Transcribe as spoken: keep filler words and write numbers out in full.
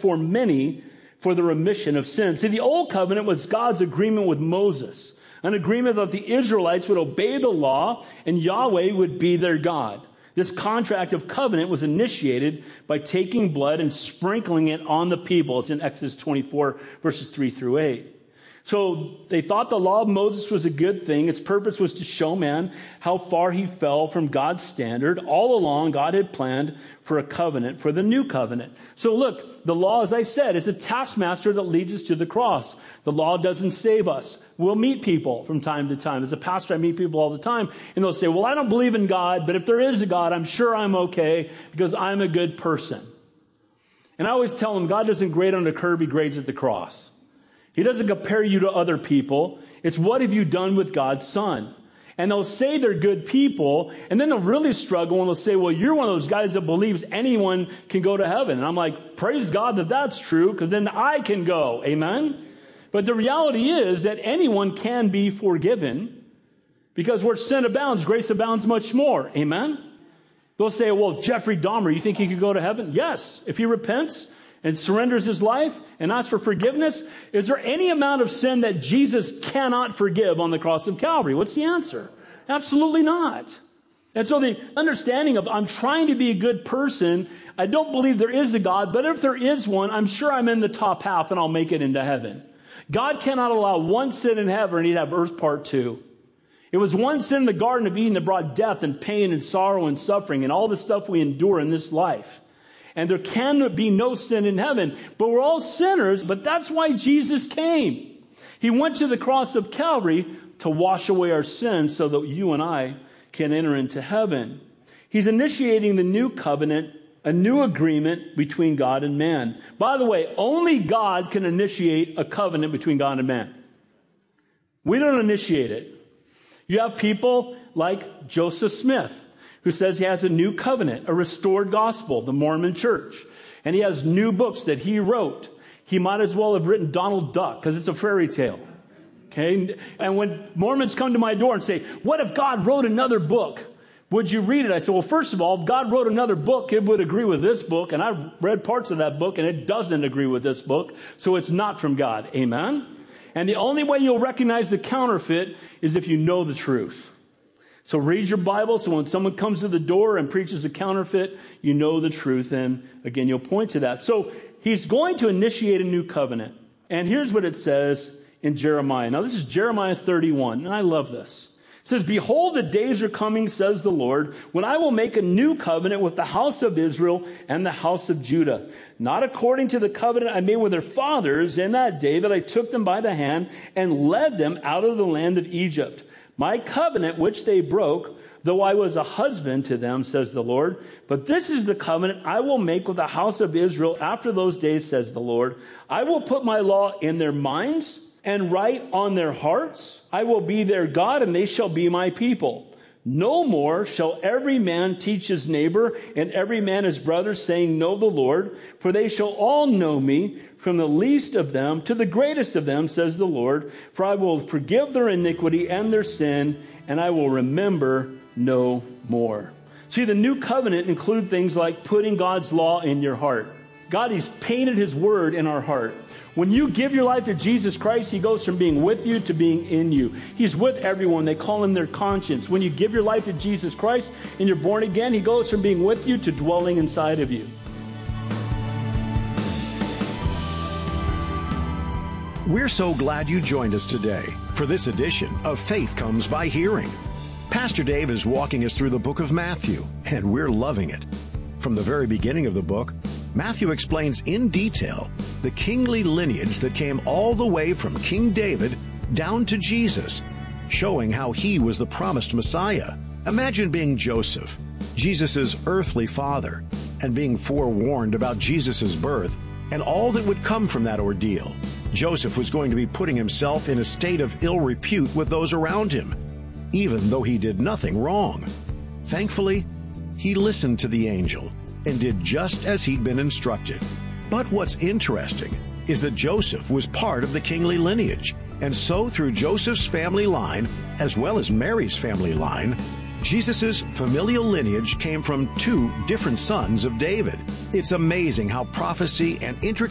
for many for the remission of sins. See, the old covenant was God's agreement with Moses, an agreement that the Israelites would obey the law and Yahweh would be their God. This contract of covenant was initiated by taking blood and sprinkling it on the people. It's in Exodus twenty-four, verses three through eight. So they thought the law of Moses was a good thing. Its purpose was to show man how far he fell from God's standard. All along, God had planned for a covenant, for the new covenant. So look, the law, as I said, is a taskmaster that leads us to the cross. The law doesn't save us. We'll meet people from time to time. As a pastor, I meet people all the time, and they'll say, well, I don't believe in God, but if there is a God, I'm sure I'm okay because I'm a good person. And I always tell them, God doesn't grade on the curb, he grades at the cross. He doesn't compare you to other people. It's what have you done with God's Son? And they'll say they're good people, and then they'll really struggle, and they'll say, well, you're one of those guys that believes anyone can go to heaven. And I'm like, praise God that that's true, because then I can go. Amen? But the reality is that anyone can be forgiven, because where sin abounds, grace abounds much more. Amen? They'll say, well, Jeffrey Dahmer, you think he could go to heaven? Yes. If he repents and surrenders his life and asks for forgiveness, is there any amount of sin that Jesus cannot forgive on the cross of Calvary? What's the answer? Absolutely not. And so the understanding of I'm trying to be a good person, I don't believe there is a God, but if there is one, I'm sure I'm in the top half and I'll make it into heaven. God cannot allow one sin in heaven and he'd have earth part two. It was one sin in the Garden of Eden that brought death and pain and sorrow and suffering and all the stuff we endure in this life. And there can be no sin in heaven. But we're all sinners, but that's why Jesus came. He went to the cross of Calvary to wash away our sins so that you and I can enter into heaven. He's initiating the new covenant, a new agreement between God and man. By the way, only God can initiate a covenant between God and man. We don't initiate it. You have people like Joseph Smith, who says he has a new covenant, a restored gospel, the Mormon church. And he has new books that he wrote. He might as well have written Donald Duck because it's a fairy tale. Okay? And when Mormons come to my door and say, what if God wrote another book? Would you read it? I said, well, first of all, if God wrote another book, it would agree with this book. And I've read parts of that book and it doesn't agree with this book. So it's not from God. Amen? And the only way you'll recognize the counterfeit is if you know the truth. So read your Bible so when someone comes to the door and preaches a counterfeit, you know the truth. And again, you'll point to that. So he's going to initiate a new covenant. And here's what it says in Jeremiah. Now this is Jeremiah thirty-one, and I love this. It says, behold, the days are coming, says the Lord, when I will make a new covenant with the house of Israel and the house of Judah. Not according to the covenant I made with their fathers in that day that I took them by the hand and led them out of the land of Egypt. My covenant, which they broke, though I was a husband to them, says the Lord. But this is the covenant I will make with the house of Israel after those days, says the Lord. I will put my law in their minds and write on their hearts. I will be their God, and they shall be my people. No more shall every man teach his neighbor and every man his brother, saying, know the Lord, for they shall all know me, from the least of them to the greatest of them, says the Lord. For I will forgive their iniquity and their sin, and I will remember no more. See, the new covenant includes things like putting God's law in your heart. God, he's painted his word in our heart. When you give your life to Jesus Christ, he goes from being with you to being in you. He's with everyone. They call him their conscience. When you give your life to Jesus Christ and you're born again, he goes from being with you to dwelling inside of you. We're so glad you joined us today for this edition of Faith Comes by Hearing. Pastor Dave is walking us through the book of Matthew, and we're loving it. From the very beginning of the book, Matthew explains in detail the kingly lineage that came all the way from King David down to Jesus, showing how he was the promised Messiah. Imagine being Joseph, Jesus' earthly father, and being forewarned about Jesus' birth and all that would come from that ordeal. Joseph was going to be putting himself in a state of ill repute with those around him, even though he did nothing wrong. Thankfully, he listened to the angel and did just as he'd been instructed. But what's interesting is that Joseph was part of the kingly lineage, and so through Joseph's family line, as well as Mary's family line, Jesus' familial lineage came from two different sons of David. It's amazing how prophecy and intricate